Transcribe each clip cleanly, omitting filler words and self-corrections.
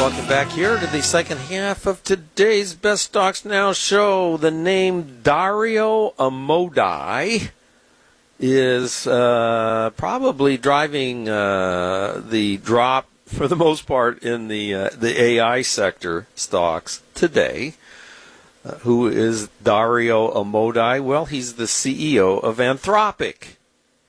welcome back here to the second half of today's Best Stocks Now show. The name Dario Amodei is probably driving the drop, for the most part, in the AI sector stocks today. Who is Dario Amodei? Well, he's the CEO of Anthropic.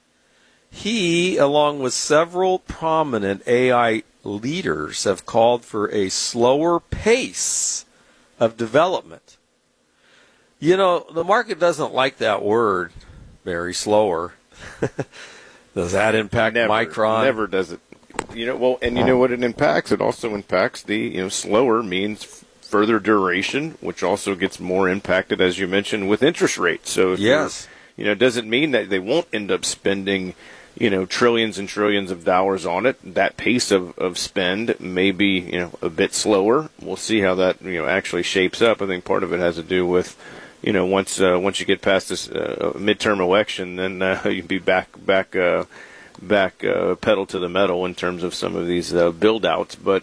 He, along with several prominent AI leaders, have called for a slower pace of development. You know, the market doesn't like that word, very slower. Does that impact Micron? Never does it. You know, well, and you know what it impacts? It also impacts the, slower means further duration, which also gets more impacted, as you mentioned, with interest rates. So, if it doesn't mean that they won't end up spending trillions and trillions of dollars on it. That pace of spend may be, a bit slower. We'll see how that, actually shapes up. I think part of it has to do with, once you get past this midterm election, then you'd be back pedal to the metal in terms of some of these build-outs. But,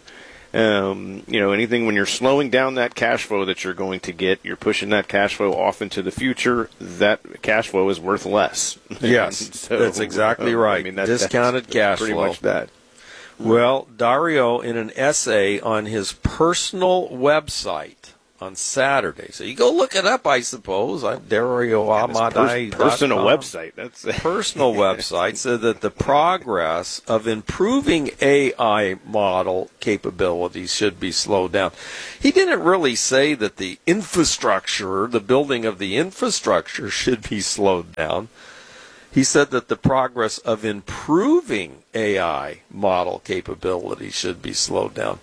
anything when you're slowing down that cash flow that you're going to get, you're pushing that cash flow off into the future, that cash flow is worth less. Yes, so, that's exactly right. I mean, discounted cash flow. Pretty much that. Well, Dario, in an essay on his personal website on Saturday, so you go look it up, I suppose. Dario Amodei. Personal website. That's personal website said that the progress of improving AI model capabilities should be slowed down. He didn't really say that the infrastructure, the building of the infrastructure, should be slowed down. He said that the progress of improving AI model capability should be slowed down.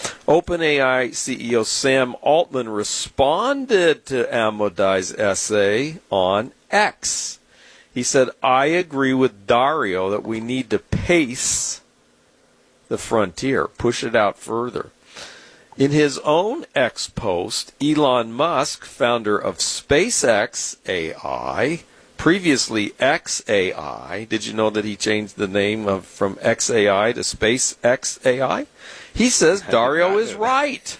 OpenAI CEO Sam Altman responded to Amodei's essay on X. He said, I agree with Dario that we need to pace the frontier, push it out further. In his own X post, Elon Musk, founder of SpaceX AI, previously XAI. Did you know that he changed the name from XAI to SpaceX? He says Dario is right.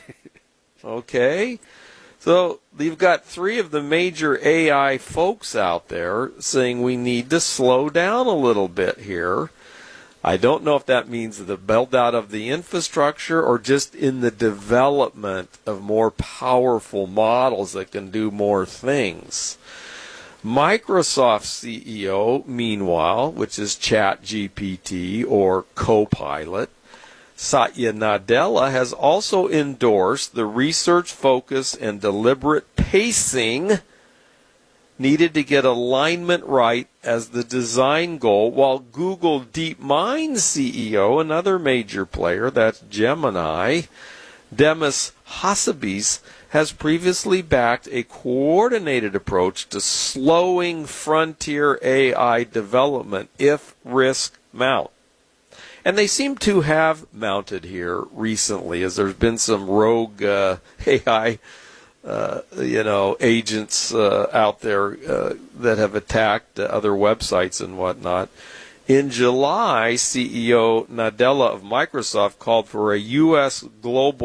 Okay. So you've got three of the major AI folks out there saying we need to slow down a little bit here. I don't know if that means the build-out of the infrastructure or just in the development of more powerful models that can do more things. Microsoft CEO, meanwhile, which is ChatGPT or Copilot, Satya Nadella, has also endorsed the research focus and deliberate pacing needed to get alignment right as the design goal, while Google DeepMind CEO, another major player, that's Gemini, Demis Hassabis, has previously backed a coordinated approach to slowing frontier AI development if risk mount. And they seem to have mounted here recently, as there's been some rogue AI agents out there that have attacked other websites and whatnot. In July, CEO Nadella of Microsoft called for a U.S.-led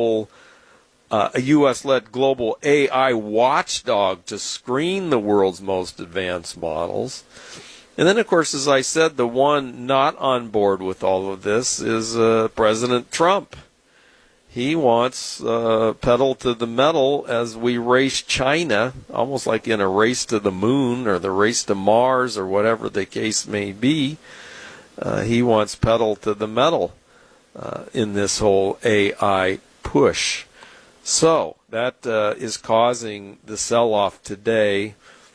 global AI watchdog to screen the world's most advanced models. And then, of course, as I said, the one not on board with all of this is President Trump. He wants pedal to the metal as we race China, almost like in a race to the moon or the race to Mars or whatever the case may be. He wants pedal to the metal in this whole AI push. So that is causing the sell-off today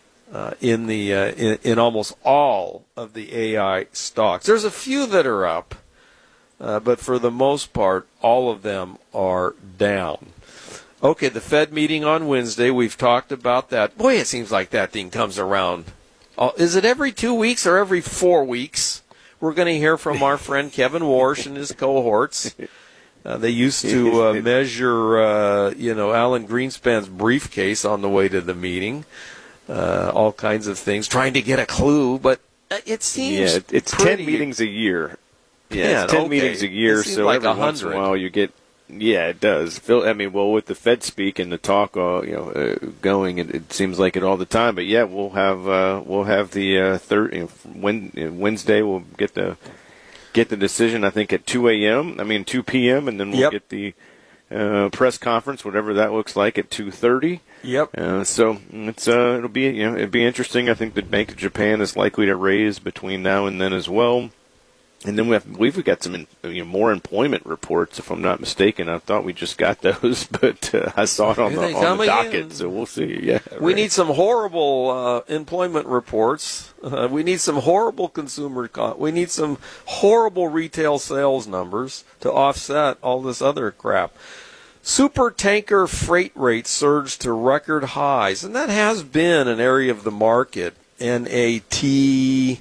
in almost all of the AI stocks. There's a few that are up, but for the most part, all of them are down. Okay, the Fed meeting on Wednesday, we've talked about that. Boy, it seems like that thing comes around. Is it every 2 weeks or every 4 weeks? We're going to hear from our friend Kevin Warsh and his cohorts. They used to measure, Alan Greenspan's briefcase on the way to the meeting. All kinds of things, trying to get a clue, but it seems it's 10 meetings a year. Yeah, it's 10 meetings a year, so like every once in a while you get Yeah, it does. Phil, I mean, well, with the Fed speak and the talk, going, it seems like it all the time. But yeah, we'll have the third Wednesday. We'll get the decision. I think at 2 p.m. and then we'll get the press conference, whatever that looks like, at 2:30. Yep. So it'll be it'd be interesting. I think the Bank of Japan is likely to raise between now and then as well. And then we've got some more employment reports, if I'm not mistaken. I thought we just got those, but I saw it on the docket, so we'll see. Yeah, we need some horrible employment reports. We need some horrible we need some horrible retail sales numbers to offset all this other crap. Super tanker freight rates surged to record highs, and that has been an area of the market. NAT.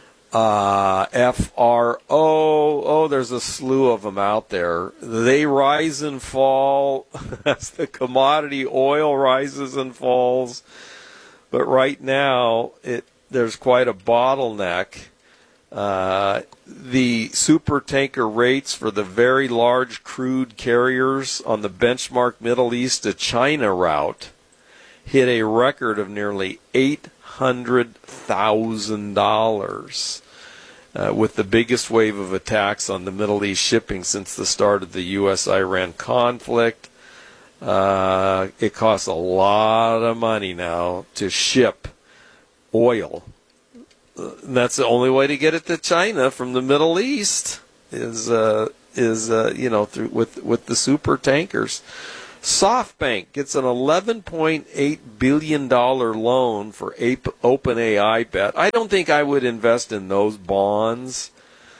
FRO, there's a slew of them out there. They rise and fall as the commodity oil rises and falls. But right now, there's quite a bottleneck. The super tanker rates for the very large crude carriers on the benchmark Middle East to China route hit a record of nearly $800,000 with the biggest wave of attacks on the Middle East shipping since the start of the U.S.-Iran conflict. It costs a lot of money now to ship oil. And that's the only way to get it to China from the Middle East is through with the super tankers. SoftBank gets an $11.8 billion loan for OpenAI bet. I don't think I would invest in those bonds.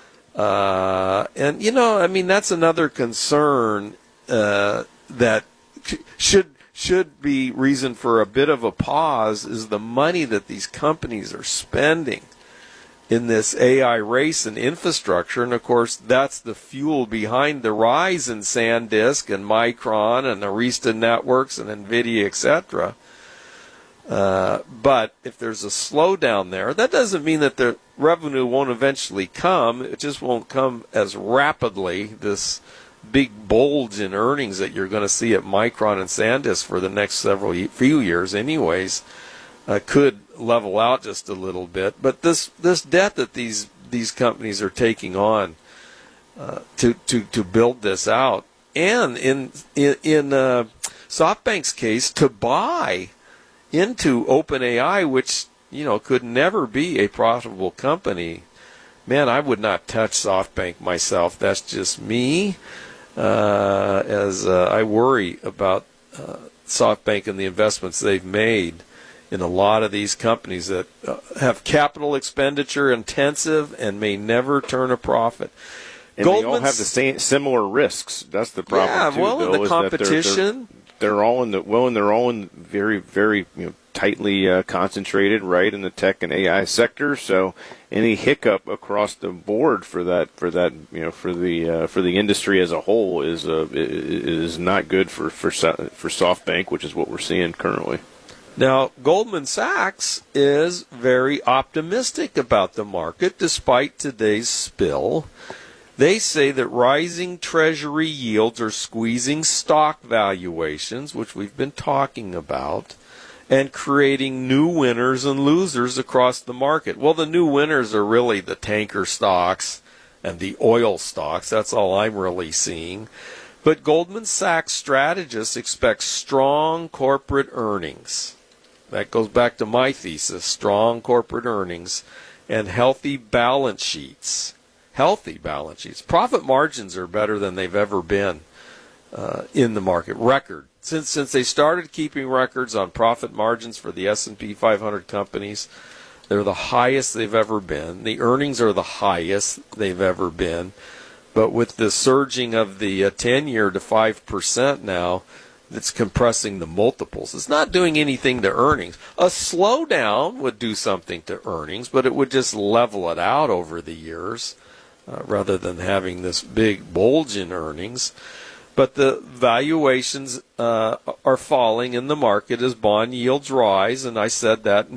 That's another concern that should be reason for a bit of a pause is the money that these companies are spending in this AI race and infrastructure. And, of course, that's the fuel behind the rise in SanDisk and Micron and Arista Networks and NVIDIA, etc. But if there's a slowdown there, that doesn't mean that the revenue won't eventually come. It just won't come as rapidly, this big bulge in earnings that you're going to see at Micron and SanDisk for the next few years anyways. Could level out just a little bit, but this debt that these companies are taking on to build this out, and in SoftBank's case, to buy into OpenAI, which could never be a profitable company. Man, I would not touch SoftBank myself. That's just me, as I worry about SoftBank and the investments they've made in a lot of these companies that have capital expenditure intensive and may never turn a profit. And they all have the similar risks. That's the problem. Yeah, too, well, in the competition, they're all in very, very tightly concentrated, right, in the tech and AI sector. So any hiccup across the board for the industry as a whole is not good for SoftBank, which is what we're seeing currently. Now, Goldman Sachs is very optimistic about the market despite today's spill. They say that rising Treasury yields are squeezing stock valuations, which we've been talking about, and creating new winners and losers across the market. Well, the new winners are really the tanker stocks and the oil stocks. That's all I'm really seeing. But Goldman Sachs strategists expect strong corporate earnings. That goes back to my thesis, strong corporate earnings and healthy balance sheets. Healthy balance sheets. Profit margins are better than they've ever been in the market. Record. Since they started keeping records on profit margins for the S&P 500 companies, they're the highest they've ever been. The earnings are the highest they've ever been. But with the surging of the 10-year to 5% now, it's compressing the multiples. It's not doing anything to earnings. A slowdown would do something to earnings, but it would just level it out over the years rather than having this big bulge in earnings. But the valuations are falling in the market as bond yields rise, and I said that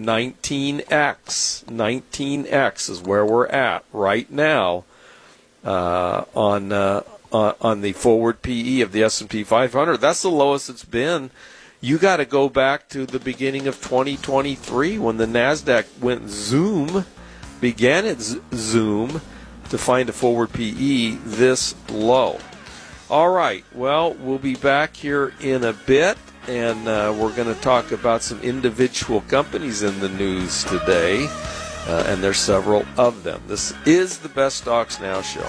19x. 19x is where we're at right now on on the forward PE of the S&P 500. That's the lowest it's been. You got to go back to the beginning of 2023 when the NASDAQ went zoom, began its zoom, to find a forward PE this low. All right, well, we'll be back here in a bit, and we're going to talk about some individual companies in the news today, and there's several of them. This is the Best Stocks Now show.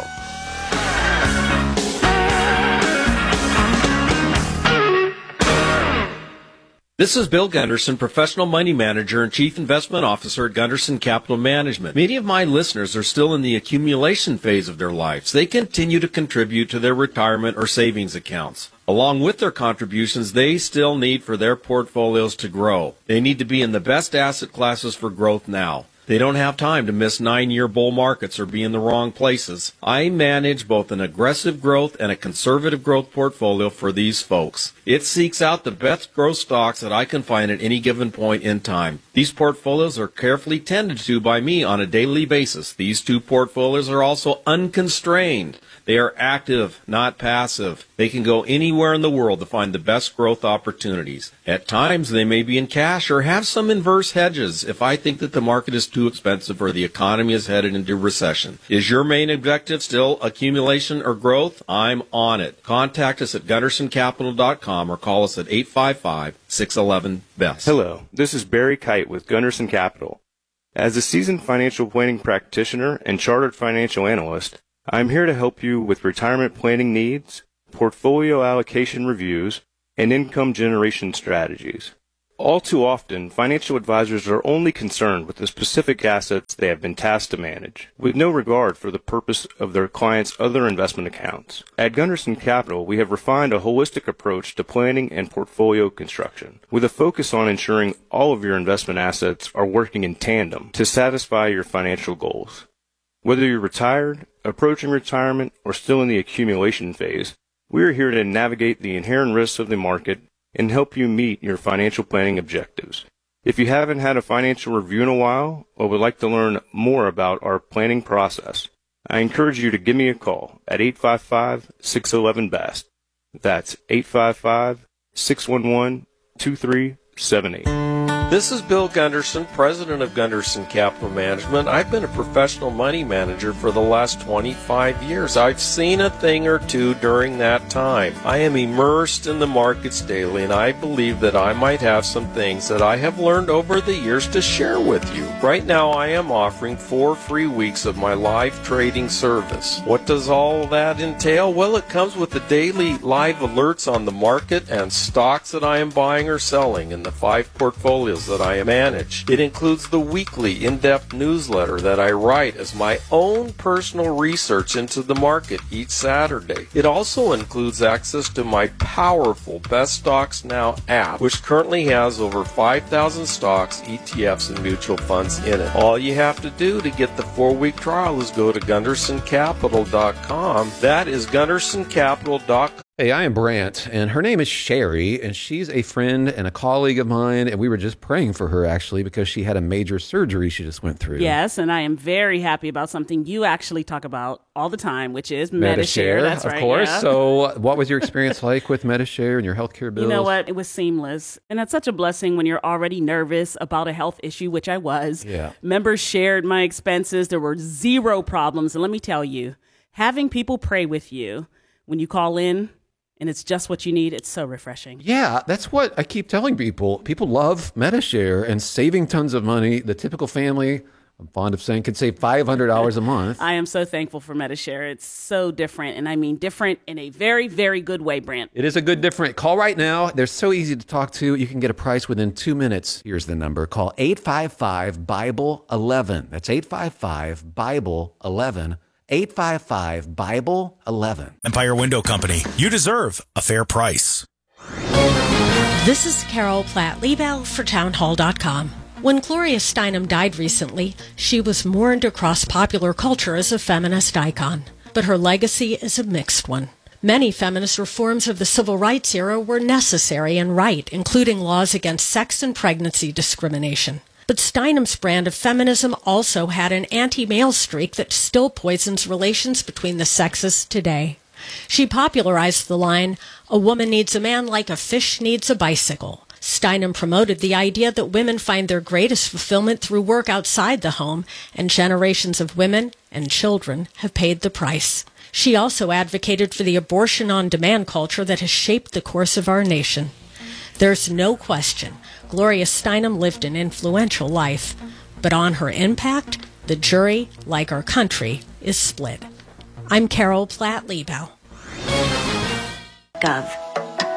This is Bill Gunderson, Professional Money Manager and Chief Investment Officer at Gunderson Capital Management. Many of my listeners are still in the accumulation phase of their lives. They continue to contribute to their retirement or savings accounts. Along with their contributions, they still need for their portfolios to grow. They need to be in the best asset classes for growth now. They don't have time to miss 9-year bull markets or be in the wrong places. I manage both an aggressive growth and a conservative growth portfolio for these folks. It seeks out the best growth stocks that I can find at any given point in time. These portfolios are carefully tended to by me on a daily basis. These two portfolios are also unconstrained. They are active, not passive. They can go anywhere in the world to find the best growth opportunities. At times, they may be in cash or have some inverse hedges if I think that the market is too expensive or the economy is headed into recession. Is your main objective still accumulation or growth? I'm on it. Contact us at GundersonCapital.com or call us at 855-611-BEST. Hello, this is Barry Kite with Gunderson Capital. As a seasoned financial planning practitioner and chartered financial analyst, I'm here to help you with retirement planning needs, portfolio allocation reviews, and income generation strategies. All too often, financial advisors are only concerned with the specific assets they have been tasked to manage, with no regard for the purpose of their clients' other investment accounts. At Gunderson Capital, we have refined a holistic approach to planning and portfolio construction, with a focus on ensuring all of your investment assets are working in tandem to satisfy your financial goals. Whether you're retired, approaching retirement, or still in the accumulation phase, we are here to navigate the inherent risks of the market and help you meet your financial planning objectives. If you haven't had a financial review in a while or would like to learn more about our planning process, I encourage you to give me a call at 855-611-BEST. That's 855-611-2378. This is Bill Gunderson, president of Gunderson Capital Management. I've been a professional money manager for the last 25 years. I've seen a thing or two during that time. I am immersed in the markets daily, and I believe that I might have some things that I have learned over the years to share with you. Right now, I am offering 4 free weeks of my live trading service. What does all that entail? Well, it comes with the daily live alerts on the market and stocks that I am buying or selling in the 5 portfolios that I manage. It includes the weekly in-depth newsletter that I write as my own personal research into the market each Saturday. It also includes access to my powerful Best Stocks Now app, which currently has over 5,000 stocks, ETFs, and mutual funds in it. All you have to do to get the 4-week trial is go to GundersonCapital.com. That is GundersonCapital.com. Hey, I am Brant, and her name is Sherry, and she's a friend and a colleague of mine, and we were just praying for her, actually, because she had a major surgery she just went through. Yes, and I am very happy about something you actually talk about all the time, which is Medi-Share. That's right, of course. Yeah. So what was your experience like with Medi-Share and your healthcare bills? You know what? It was seamless, and that's such a blessing when you're already nervous about a health issue, which I was. Yeah. Members shared my expenses. There were 0 problems, and let me tell you, having people pray with you when you call in, and it's just what you need. It's so refreshing. Yeah, that's what I keep telling people. People love Medi-Share and saving tons of money. The typical family, I'm fond of saying, could save $500 a month. I am so thankful for Medi-Share. It's so different, and I mean different in a very, very good way, Brant. It is a good different. Call right now. They're so easy to talk to. You can get a price within 2 minutes. Here's the number. Call 855-BIBLE-11. That's 855-BIBLE-11. 855-BIBLE-11. Empire Window Company. You deserve a fair price. This is Carol Platt-Liebel for townhall.com. When Gloria Steinem died recently, she was mourned across popular culture as a feminist icon. But her legacy is a mixed one. Many feminist reforms of the civil rights era were necessary and right, including laws against sex and pregnancy discrimination. But Steinem's brand of feminism also had an anti-male streak that still poisons relations between the sexes today. She popularized the line, "A woman needs a man like a fish needs a bicycle." Steinem promoted the idea that women find their greatest fulfillment through work outside the home, and generations of women and children have paid the price. She also advocated for the abortion-on-demand culture that has shaped the course of our nation. There's no question Gloria Steinem lived an influential life, but on her impact, the jury, like our country, is split. I'm Carol Platt-Liebau. Gov.